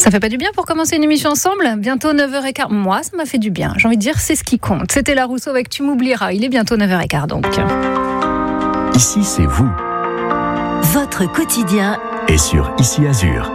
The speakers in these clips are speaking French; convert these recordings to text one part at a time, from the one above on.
Ça fait pas du bien pour commencer une émission ensemble ? Bientôt 9h15. Moi, ça m'a fait du bien. J'ai envie de dire, c'est ce qui compte. C'était La Rousseau avec Tu m'oublieras. Il est bientôt 9h15 donc. Ici, c'est vous. Votre quotidien Et sur Ici Azur.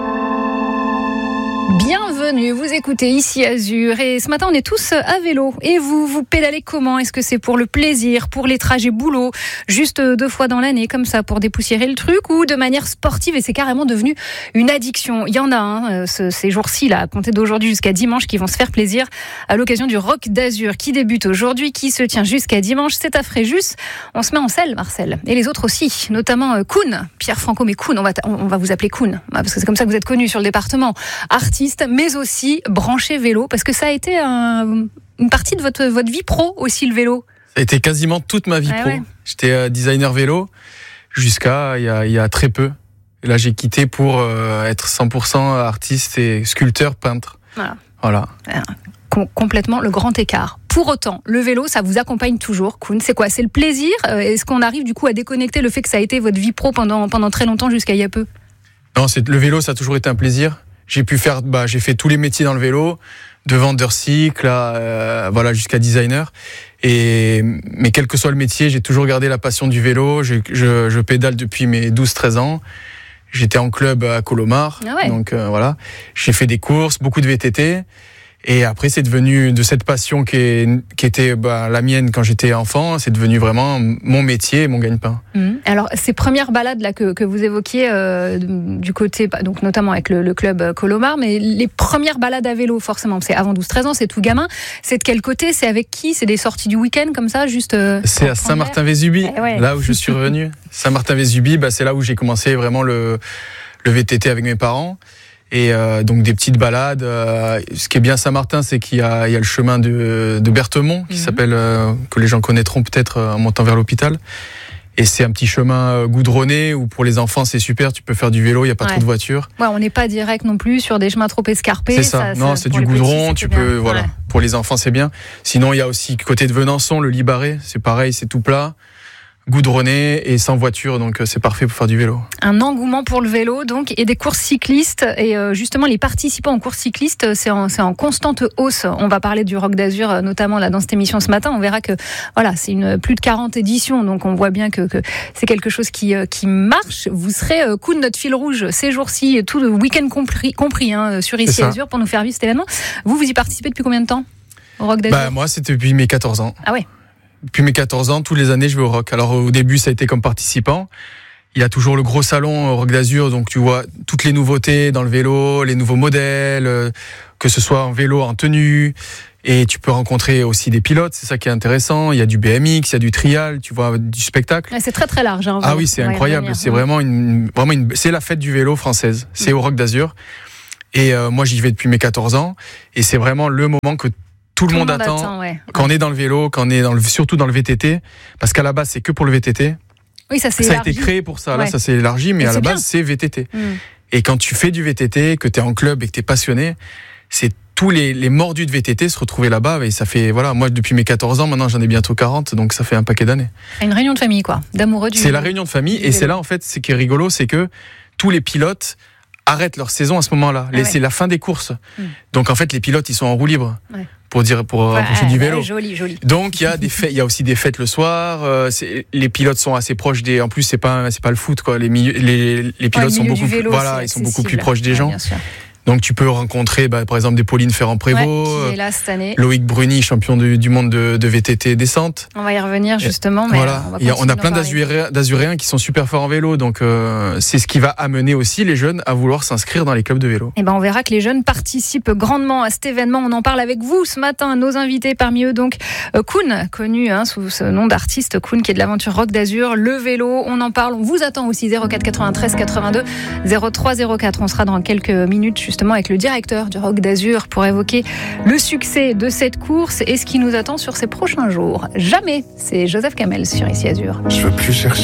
Bienvenue, vous écoutez Ici Azur et ce matin on est tous à vélo. Et vous pédalez comment ? Est-ce que c'est pour le plaisir, pour les trajets boulot, juste 2 fois dans l'année comme ça pour dépoussiérer le truc, ou de manière sportive et c'est carrément devenu une addiction ? Il y en a ces jours-ci là, à compter d'aujourd'hui jusqu'à dimanche, qui vont se faire plaisir à l'occasion du Rock d'Azur qui débute aujourd'hui, qui se tient jusqu'à dimanche. C'est à Fréjus. On se met en selle, Marcel, et les autres aussi, notamment Koun, Pierre Franco, mais Koun, on va vous appeler Koun parce que c'est comme ça que vous êtes connu sur le département. Artiste, mais aussi branché vélo, parce que ça a été une partie de votre vie pro aussi, le vélo. Ça a été quasiment toute ma vie pro. Ouais. J'étais designer vélo jusqu'à il y a très peu. Et là, j'ai quitté pour être 100% artiste et sculpteur, peintre. Voilà. Complètement le grand écart. Pour autant, le vélo, ça vous accompagne toujours, Koun. C'est quoi ? C'est le plaisir ? Est-ce qu'on arrive du coup à déconnecter le fait que ça a été votre vie pro pendant très longtemps, jusqu'à il y a peu ? Non, le vélo, ça a toujours été un plaisir. J'ai fait tous les métiers dans le vélo, de vendeur cycle à jusqu'à designer. Mais quel que soit le métier, j'ai toujours gardé la passion du vélo. Je pédale depuis mes 12-13 ans. J'étais en club à Colomar. Ah ouais. Donc voilà, j'ai fait des courses, beaucoup de VTT. Et après, c'est devenu de cette passion qui était la mienne quand j'étais enfant, c'est devenu vraiment mon métier et mon gagne-pain. Alors, ces premières balades là que vous évoquiez du côté, donc notamment avec le club Colomar, mais les premières balades à vélo, forcément, c'est avant 12-13 ans, c'est tout gamin. C'est de quel côté ? C'est avec qui ? C'est des sorties du week-end comme ça, juste C'est à Saint-Martin-Vésubie, là où je suis revenu. Saint-Martin-Vésubie, c'est là où j'ai commencé vraiment le VTT avec mes parents. Et donc des petites balades. Ce qui est bien à Saint-Martin, c'est qu'il y a le chemin de Berthemont qui s'appelle, que les gens connaîtront peut-être en montant vers l'hôpital. Et c'est un petit chemin goudronné où pour les enfants c'est super, tu peux faire du vélo, il n'y a pas trop de voitures. Ouais, on n'est pas direct non plus sur des chemins trop escarpés. C'est ça. Non, c'est du goudron, petits, peux voilà. Ouais. Pour les enfants c'est bien. Sinon il y a aussi côté de Venançon, le Libaré, c'est pareil, c'est tout plat, goudronné et sans voiture, donc c'est parfait pour faire du vélo. Un engouement pour le vélo donc, et des courses cyclistes, et justement les participants en courses cyclistes, c'est en constante hausse. On va parler du Rock d'Azur notamment là dans cette émission ce matin. On verra que voilà, c'est plus de 40 éditions, donc on voit bien que c'est quelque chose qui marche. Vous serez Koun, notre fil rouge ces jours-ci, tout le week-end compris sur Ici Azur pour nous faire vivre cet événement. Vous y participez depuis combien de temps au Rock d'Azur ? Moi c'était depuis mes 14 ans. Ah ouais. Depuis mes 14 ans, tous les années, je vais au Rock. Alors au début, ça a été comme participant. Il y a toujours le gros salon au Rock d'Azur, donc tu vois toutes les nouveautés dans le vélo, les nouveaux modèles, que ce soit en vélo, en tenue. Et tu peux rencontrer aussi des pilotes, c'est ça qui est intéressant. Il y a du BMX, il y a du trial, tu vois, du spectacle. Ouais, c'est très très large. Ah oui, c'est incroyable. C'est vraiment c'est la fête du vélo française. C'est au Rock d'Azur. Et moi, j'y vais depuis mes 14 ans. Et c'est vraiment le moment que tout le monde attend quand on est dans le vélo, quand on est surtout dans le VTT, parce qu'à la base c'est que pour le VTT. Oui, ça a été créé pour ça. Là, ça s'est élargi, mais à la base c'est VTT. Et quand tu fais du VTT, que t'es en club et que t'es passionné, c'est tous les mordus de VTT se retrouver là-bas. Et ça fait moi depuis mes 14 ans, maintenant j'en ai bientôt 40, donc ça fait un paquet d'années. Une réunion de famille quoi, d'amoureux du. C'est la réunion de famille et c'est là en fait, ce qui est rigolo, c'est que tous les pilotes arrêtent leur saison à ce moment-là. C'est la fin des courses. Donc en fait les pilotes ils sont en roue libre. Pour faire du vélo. Joli. Donc il y a des fêtes, il y a aussi des fêtes le soir. Les pilotes sont assez proches des. En plus c'est pas le foot quoi. Les pilotes sont beaucoup plus, ils sont beaucoup plus proches des gens. Bien sûr. Donc tu peux rencontrer par exemple des Pauline Ferrand-Prévot, qui est là cette année. Loïc Bruni, champion du monde de VTT descente. On va y revenir justement. Mais voilà. On a plein d'Azuréens qui sont super forts en vélo, donc c'est ce qui va amener aussi les jeunes à vouloir s'inscrire dans les clubs de vélo. Et on verra que les jeunes participent grandement à cet événement. On en parle avec vous ce matin, nos invités, parmi eux donc Koun, connu sous ce nom d'artiste, Koun qui est de l'aventure Rock d'Azur, le vélo. On en parle, on vous attend aussi 04 93 82 03 04. On sera dans quelques minutes justement avec le directeur du Rock d'Azur pour évoquer le succès de cette course et ce qui nous attend sur ces prochains jours. Jamais, c'est Joseph Kamel sur Ici Azur. Je veux plus chercher.